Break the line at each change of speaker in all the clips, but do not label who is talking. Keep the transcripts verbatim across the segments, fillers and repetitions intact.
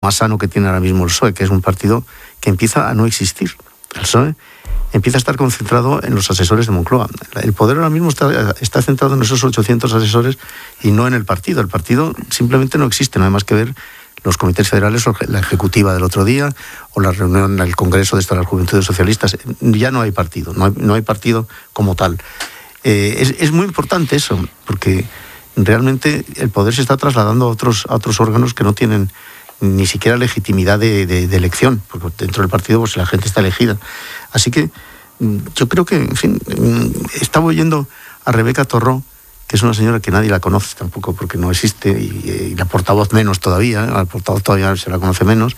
más sano que tiene ahora mismo el P S O E, que es un partido que empieza a no existir. El P S O E empieza a estar concentrado en los asesores de Moncloa. El poder ahora mismo está, está centrado en esos ochocientos asesores y no en el partido. El partido simplemente no existe, no hay más que ver los comités federales o la ejecutiva del otro día o la reunión del Congreso de las Juventudes Socialistas. Ya no hay partido, no hay, no hay partido como tal. Eh, es, es muy importante eso, porque realmente el poder se está trasladando a otros, a otros órganos que no tienen ni siquiera legitimidad de, de, de elección, porque dentro del partido pues la gente está elegida. Así que yo creo que, en fin, estaba oyendo a Rebeca Torró, que es una señora que nadie la conoce tampoco porque no existe, y, y la portavoz menos todavía, la portavoz todavía se la conoce menos,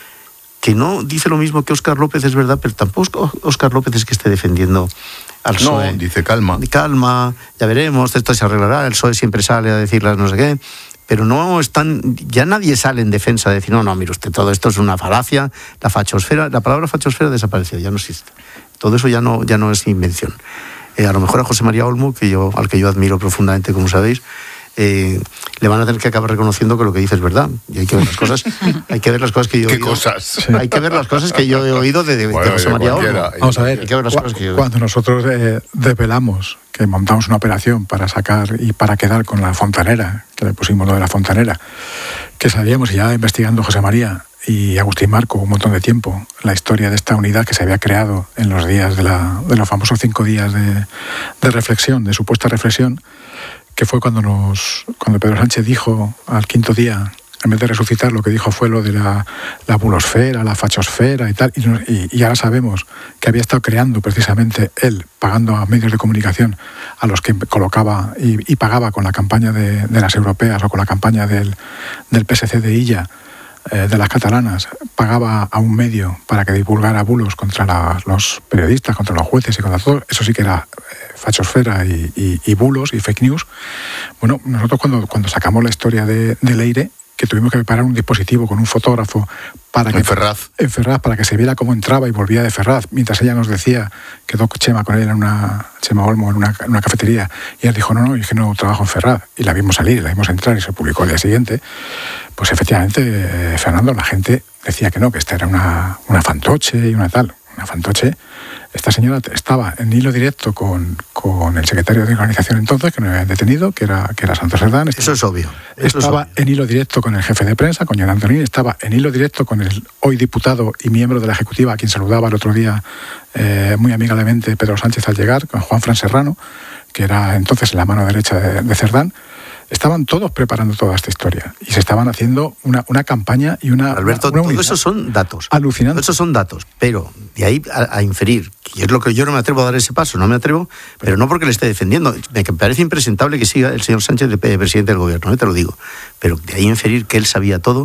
que no dice lo mismo que Óscar López, es verdad, pero tampoco Óscar López es que esté defendiendo al P S O E.
No, dice calma.
Calma, ya veremos, esto se arreglará, el P S O E siempre sale a decirlas no sé qué, pero no están, ya nadie sale en defensa de decir, no, no, mire usted, todo esto es una falacia, la fachosfera, la palabra fachosfera desapareció, ya no existe. Todo eso ya no, ya no es invención. Eh, a lo mejor a José María Olmo, que yo, al que yo admiro profundamente, como sabéis, eh, le van a tener que acabar reconociendo que lo que dice es verdad. Y hay que ver las cosas, hay que ver las cosas que yo he
¿Qué
oído.
cosas?
Hay que ver las cosas que yo he oído de, de,
bueno,
de José María Olmo.
Vamos a ver,
hay que ver las cosas que yo...
cuando nosotros eh, desvelamos que montamos una operación para sacar y para quedar con la fontanera, que le pusimos lo de la fontanera, que sabíamos ya investigando José María y Agustín Marco un montón de tiempo la historia de esta unidad que se había creado en los días de, la, de los famosos cinco días de, de reflexión, de supuesta reflexión, que fue cuando nos cuando Pedro Sánchez dijo al quinto día, en vez de resucitar, lo que dijo fue lo de la, la bulosfera, la fachosfera y tal, y, y, y ahora sabemos que había estado creando precisamente él, pagando a medios de comunicación a los que colocaba y, y pagaba con la campaña de, de las europeas o con la campaña del, del P S C de Illa, eh, de las catalanas, pagaba a un medio para que divulgara bulos contra la, los periodistas, contra los jueces y contra todo. Eso sí que era eh, fachosfera y, y, y bulos y fake news. Bueno, nosotros cuando, cuando sacamos la historia de, de Leire, que tuvimos que preparar un dispositivo con un fotógrafo para que,
en Ferraz.
En Ferraz, para que se viera cómo entraba y volvía de Ferraz, mientras ella nos decía, quedó Chema con él en una, Chema Olmo en una, en una cafetería, y él dijo, no, no, yo que no trabajo en Ferraz, y la vimos salir, la vimos entrar y se publicó al día siguiente. Pues efectivamente, eh, Fernando, la gente decía que no, que esta era una, una fantoche y una tal, una fantoche. Esta señora estaba en hilo directo con, con el secretario de organización entonces, que no habían detenido, que era, que era Santos Cerdán.
Eso es obvio. Eso
estaba
es obvio.
En hilo directo con el jefe de prensa, con John Antonín, estaba en hilo directo con el hoy diputado y miembro de la Ejecutiva, a quien saludaba el otro día eh, muy amigablemente Pedro Sánchez al llegar, con Juan Fran Serrano, que era entonces la mano derecha de, de Cerdán. Estaban todos preparando toda esta historia y se estaban haciendo una, una campaña y una...
Alberto,
una, una
todo eso son datos.
Alucinante.
Todo eso son datos, pero de ahí a, a inferir, que es lo que yo no me atrevo a dar ese paso, no me atrevo, pero no porque le esté defendiendo. Me parece impresentable que siga el señor Sánchez de presidente del gobierno, ¿eh? Te lo digo. Pero de ahí a inferir que él sabía todo,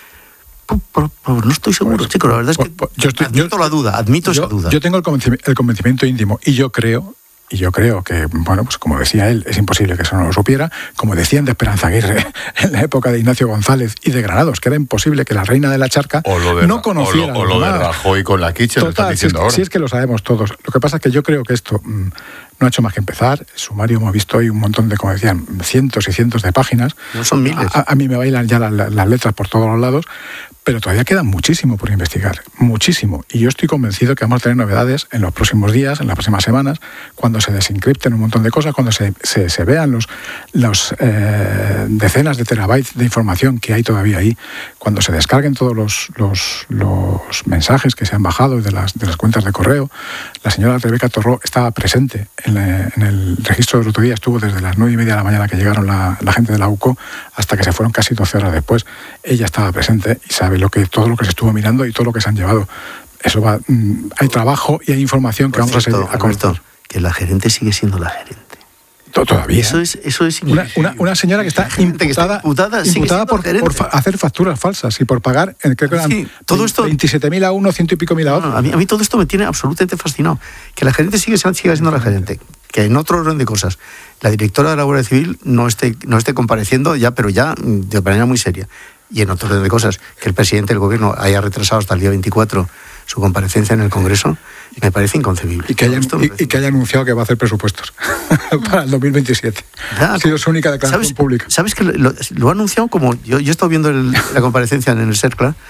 pues, pues, pues no estoy seguro, pues, chico. La verdad es que pues, yo estoy, admito yo, la duda, admito
yo,
esa duda.
Yo tengo el convencimiento, el convencimiento íntimo y yo creo... Y yo creo que, bueno, pues como decía él, es imposible que eso no lo supiera, como decían de Esperanza Aguirre en la época de Ignacio González y de Granados, que era imposible que la reina de la charca
o lo de,
no conociera.
O lo, o lo de Rajoy con la Kitchen, lo están diciendo
si,
ahora.
Si es que lo sabemos todos. Lo que pasa es que yo creo que esto mmm, no ha hecho más que empezar. El sumario hemos visto hoy un montón de, como decían, cientos y cientos de páginas.
No son miles.
A, a mí me bailan ya las, las letras por todos los lados, pero todavía queda muchísimo por investigar, muchísimo. Y yo estoy convencido que vamos a tener novedades en los próximos días, en las próximas semanas, cuando se desencripten un montón de cosas, cuando se, se, se vean los, los eh, decenas de terabytes de información que hay todavía ahí, cuando se descarguen todos los, los, los mensajes que se han bajado de las, de las cuentas de correo. La señora Rebeca Torró estaba presente en, la, en el registro del otro día, estuvo desde las nueve y media de la mañana que llegaron la, la gente de la U C O hasta que se fueron casi doce horas después. Ella estaba presente y sabe lo que, todo lo que se estuvo mirando y todo lo que se han llevado. Eso va, hay trabajo y hay información que
Por
vamos
cierto,
a seguir a contar.
Que la gerente sigue siendo la gerente.
Todavía.
Eso es, eso es
una, una, una señora que está imputada, que está imputada, imputada por, por fa- hacer facturas falsas y por pagar, creo que eran sí, todo esto, veintisiete mil a uno, ciento y pico mil a otro.
No, a, mí, a mí todo esto me tiene absolutamente fascinado. Que la gerente sigue, sigue siendo la gerente. Que en otro orden de cosas, la directora de la Guardia Civil no esté, no esté compareciendo ya, pero ya de manera muy seria. Y en otro orden de cosas, que el presidente del gobierno haya retrasado hasta el día veinticuatro su comparecencia en el Congreso, me parece inconcebible.
Y que haya, y, y que haya anunciado que va a hacer presupuestos para el dos mil veintisiete. Ya, ha sido su única declaración
¿sabes,
pública.
¿Sabes que lo, lo ha anunciado como... Yo, yo he estado viendo el, la comparecencia en el CERCLA